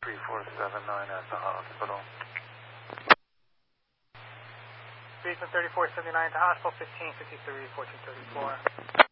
3479 at the hospital. Beacon 3479 at the hospital, 1553, 1434.